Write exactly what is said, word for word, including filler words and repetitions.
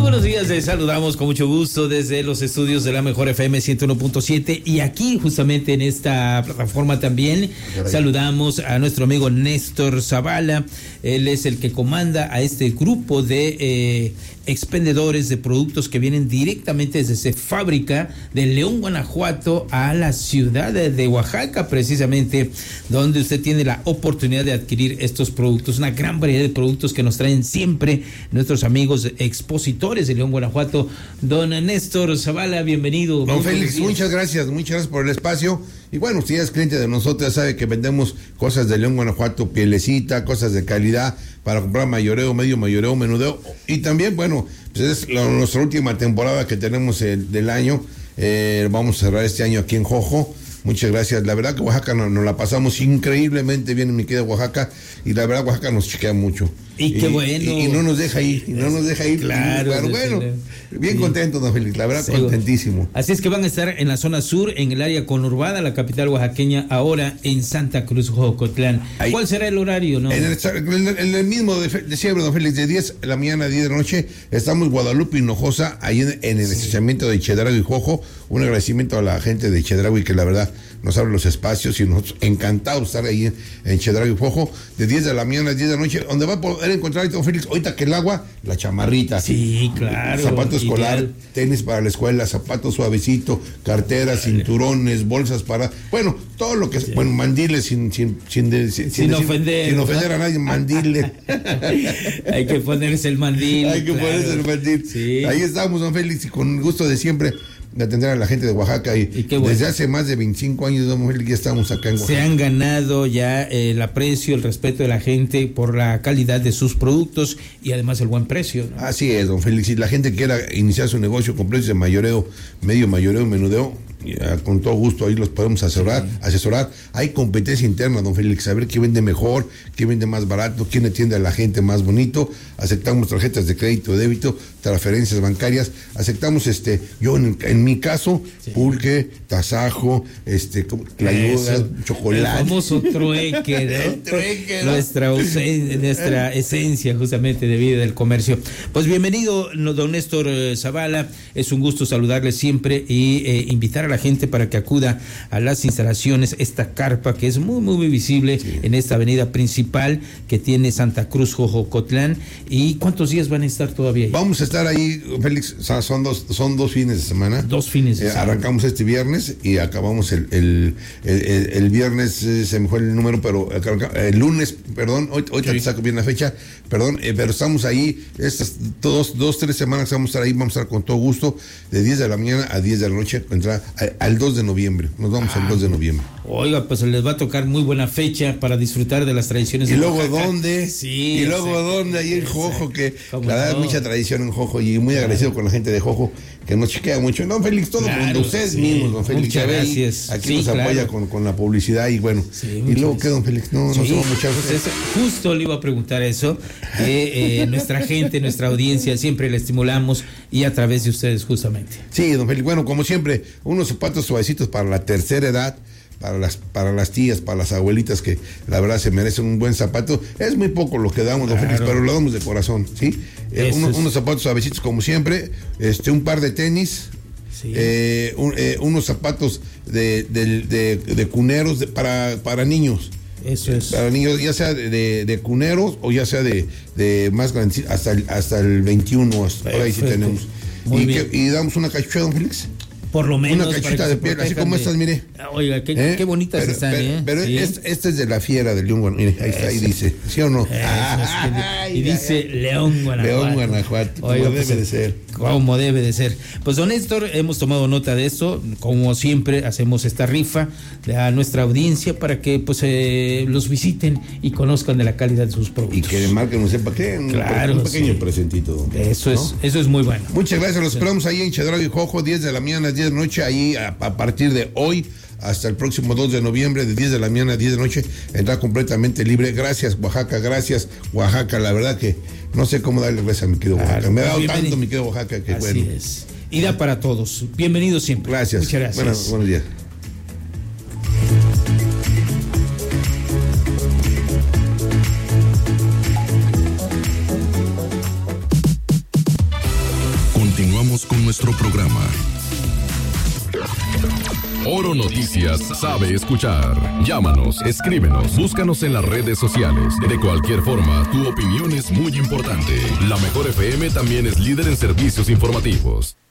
buenos días, les saludamos con mucho gusto desde los estudios de la Mejor F M ciento uno punto siete y aquí justamente en esta plataforma también saludamos a nuestro amigo Néstor Zavala. Él es el que comanda a este grupo de eh, expendedores de productos que vienen directamente desde esa fábrica de León, Guanajuato, a la ciudad de, de Oaxaca, precisamente, donde usted tiene la oportunidad de adquirir estos productos, una gran variedad de productos que nos traen siempre nuestros amigos expositores de León, Guanajuato. Don Néstor Zavala, bienvenido. Don Félix, muchas gracias, muchas gracias por el espacio. Y bueno, usted ya es cliente de nosotros, ya sabe que vendemos cosas de León, Guanajuato, pielecita, cosas de calidad para comprar mayoreo, medio mayoreo, menudeo. Y también, bueno, pues es la, nuestra última temporada que tenemos el, del año. Eh, vamos a cerrar este año aquí en Jojo. Muchas gracias. La verdad que Oaxaca nos, nos la pasamos increíblemente bien en mi querida Oaxaca. Y la verdad Oaxaca nos chequea mucho. Y qué bueno. Y, y no nos deja ir, y no nos deja ir. Claro. Pero bueno, bien sí. contento, don Félix, la verdad, Seguro. Contentísimo. Así es que van a estar en la zona sur, en el área conurbada, la capital oaxaqueña, ahora en Santa Cruz, Jocotlán. Ahí. ¿Cuál será el horario, no? En el, en el, en el mismo de, de siempre, don Félix, de diez de la mañana a diez de la noche, estamos Guadalupe Hinojosa, ahí en, en el sí. estacionamiento de Chedraui y Jojo. Un agradecimiento a la gente de Chedraui que la verdad nos abre los espacios y nosotros encantados de estar ahí en, en Chedraui y Jojo, de diez de la mañana a diez de la noche, donde va a poder encontrar, don Félix, ahorita que el agua, la chamarrita. Sí, claro. Zapato escolar, ideal. Tenis para la escuela, zapatos suavecito, carteras, cinturones, bolsas para, bueno, todo lo que es, sí. bueno, mandiles sin sin sin, de, sin, sin, sin ofender. Sin ofender a nadie, mandiles. Hay que ponerse el mandil. Hay que claro. ponerse el mandil. Sí. Ahí estamos, don Félix, y con gusto de siempre de atender a la gente de Oaxaca y, y bueno. desde hace más de veinticinco años, don Félix, ya estamos acá en Oaxaca. Se han ganado ya eh, el aprecio, el respeto de la gente por la calidad de sus productos y además el buen precio, ¿no? Así es, don Félix, si la gente quiera iniciar su negocio con precios de mayoreo, medio mayoreo, menudeo, ya, con todo gusto ahí los podemos asesorar, sí. asesorar. Hay competencia interna, don Félix, saber qué vende mejor, qué vende más barato, quién atiende a la gente más bonito. Aceptamos tarjetas de crédito, débito, transferencias bancarias, aceptamos este, yo en, en mi caso, sí. pulque, tasajo, este, la ayuda, chocolate. El famoso trueque, ¿no? El trueque, ¿no? Nuestra, nuestra esencia justamente de vida del comercio. Pues bienvenido, don Néstor Zavala, es un gusto saludarle siempre y eh, invitar a la gente para que acuda a las instalaciones, esta carpa que es muy muy, muy visible sí. en esta avenida principal que tiene Santa Cruz, Jojocotlán. ¿Y cuántos días van a estar todavía ahí? Vamos a estar ahí, Félix, son dos, son dos fines de semana. Dos fines de eh, semana. Arrancamos este viernes y acabamos el el, el, el, el viernes, eh, se me fue el número, pero el lunes, perdón, hoy, hoy sí. te saco bien la fecha, perdón, eh, pero estamos ahí, estas dos, dos, tres semanas vamos a estar ahí, vamos a estar con todo gusto, de diez de la mañana a diez de la noche, entrar al dos de noviembre, nos vamos ah, al dos de noviembre. Oiga, pues les va a tocar muy buena fecha para disfrutar de las tradiciones. Y de luego Oaxaca. dónde, sí, y luego exacto. dónde, ahí en Jojo, que la verdad no? mucha tradición en Jojo y muy agradecido claro. con la gente de Jojo, que nos chequea mucho. Don Félix, todo claro, con ustedes sí. mismos, don Félix. Muchas gracias. Aquí sí, nos claro. apoya con, con la publicidad y bueno. Sí, y luego, ¿qué, don Félix? No, sí, no somos muchas pues justo le iba a preguntar eso, que eh, nuestra gente, nuestra audiencia, siempre la estimulamos y a través de ustedes justamente. Sí, don Félix, bueno, como siempre, unos zapatos suavecitos para la tercera edad, para las para las tías, para las abuelitas que la verdad se merecen un buen zapato. Es muy poco lo que damos, don claro. Félix, pero lo damos de corazón, ¿sí? Eh, unos, es... unos zapatos suavecitos como siempre, este un par de tenis, sí. eh, un, eh, unos zapatos de, de, de, de cuneros de, para, para niños. Eso es. Para niños, ya sea de, de, de cuneros o ya sea de, de más grandes, hasta el, hasta el veintiuno, hasta por ahí sí tenemos. Muy y, bien. Que, y damos una cachucha, don Félix. Por lo menos. Una cachita de piel, así como de... estas, mire. Oiga, qué, ¿Eh? qué bonitas pero, están, pero, ¿eh? Pero ¿sí? este, este es de la fiera de León, Guanajuato. Mire, ahí está, ahí dice. ¿Sí o no? Ah, y dice León, Guanajuato. León, Guanajuato. Oiga, como pues, debe de ser. Como debe de ser. Pues, don Néstor, hemos tomado nota de esto. Como siempre, hacemos esta rifa a nuestra audiencia para que pues eh, los visiten y conozcan de la calidad de sus productos. Y que de marca no sepa qué. Claro, un pequeño sí. presentito. Don, eso, ¿no? es, eso es muy bueno. Muchas gracias. Los esperamos ahí en Chedraui y Jojo, diez de la mañana, diez de la noche. Ahí a, a partir de hoy hasta el próximo dos de noviembre, de diez de la mañana a diez de la noche, entra completamente libre. Gracias, Oaxaca, gracias, Oaxaca. La verdad que no sé cómo darle gracias a mi querido Oaxaca. Claro, me ha dado bienvenido. tanto mi querido Oaxaca que Así bueno. Así es. Y da para todos. Bienvenido siempre. Gracias. Muchas gracias. Bueno, buenos días. Continuamos con nuestro programa. Oro Noticias sabe escuchar. Llámanos, escríbenos, búscanos en las redes sociales. De cualquier forma, tu opinión es muy importante. La Mejor F M también es líder en servicios informativos.